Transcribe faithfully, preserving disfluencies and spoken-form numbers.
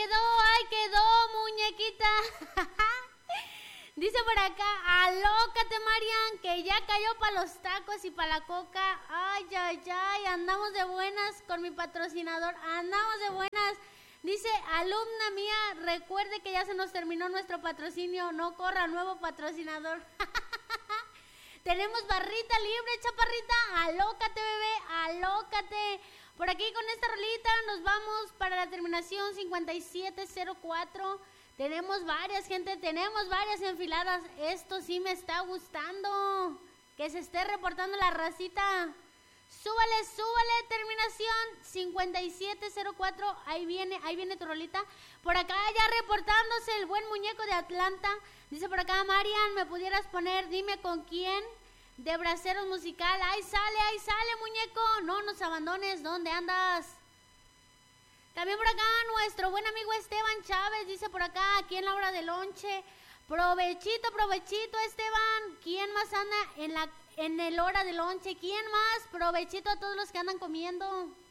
quedó, ahí quedó, muñequita. Dice por acá, alócate, Marian, que ya cayó para los tacos y para la coca. Ay, ay, ay, andamos de buenas con mi patrocinador, andamos de buenas. Dice, alumna mía, recuerde que ya se nos terminó nuestro patrocinio, no corra, nuevo patrocinador. Tenemos barrita libre, chaparrita, alócate, bebé, alócate. Por aquí con esta rolita nos vamos para la terminación cincuenta y siete cero cuatro. Tenemos varias, gente, tenemos varias enfiladas. Esto sí me está gustando. Que se esté reportando la racita. Súbale, súbale, terminación cincuenta y siete cero cuatro. Ahí viene, ahí viene tu rolita. Por acá ya reportándose el buen muñeco de Atlanta. Dice por acá, Marian, ¿me pudieras poner, dime con quién? De Braceros Musical. Ahí sale, ahí sale, muñeco. No nos abandones, ¿dónde andas? También por acá nuestro buen amigo Esteban Chávez dice por acá, aquí en la hora de lonche, provechito, provechito, Esteban. ¿Quién más anda en la en el hora de lonche? ¿Quién más? Provechito a todos los que andan comiendo.